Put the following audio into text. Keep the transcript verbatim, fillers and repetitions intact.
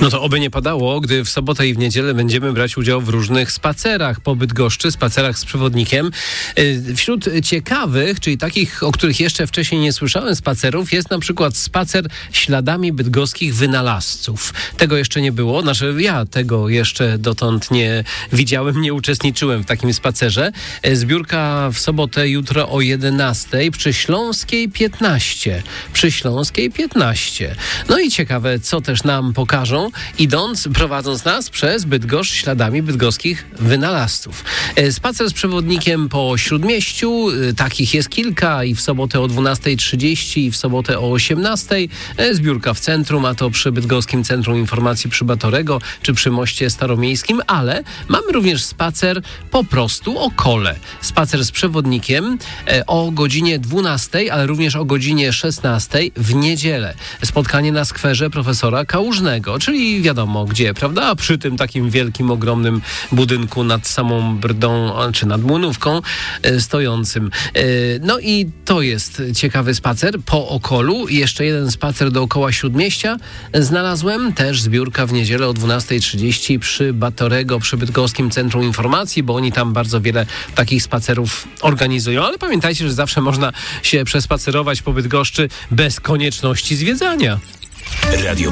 No to oby nie padało, gdy w sobotę i w niedzielę będziemy brać udział w różnych spacerach po Bydgoszczy, spacerach z przewodnikiem. Wśród ciekawych, czyli takich, o których jeszcze wcześniej nie słyszałem, spacerów, jest na przykład spacer śladami bydgoskich wynalazców. Tego jeszcze nie było, znaczy ja tego jeszcze dotąd nie widziałem, nie uczestniczyłem w takim spacerze. Zbiórka w sobotę, jutro o jedenastej przy Śląskiej piętnaście. Przy Śląskiej piętnaście. No i ciekawe, co też nam pokażą, idąc, prowadząc nas przez Bydgoszcz śladami bydgoskich wynalazców. Spacer z przewodnikiem po Śródmieściu, takich jest kilka, i w sobotę o dwunastej trzydzieści, i w sobotę o osiemnastej. Zbiórka w centrum, a to przy Bydgoskim Centrum Informacji przy Batorego, czy przy Moście Staromiejskim, ale mamy również spacer po prostu o kole. Spacer z przewodnikiem o godzinie dwunastej, ale również o godzinie szesnastej w niedzielę. Spotkanie na skwerze profesora Kałużnego, czyli wiadomo gdzie, prawda? Przy tym takim wielkim, ogromnym budynku nad samą Brdą, czy nad Młynówką stojącym. No i to jest ciekawy spacer po Okolu. Jeszcze jeden spacer dookoła Śródmieścia znalazłem. Też zbiórka w niedzielę o dwunastej trzydzieści przy Batorego, przy Bydgoskim Centrum Informacji, bo oni tam bardzo wiele takich spacerów organizują. Ale pamiętajcie, że zawsze można się przespacerować po Bydgoszczy bez konieczności zwiedzania. Radio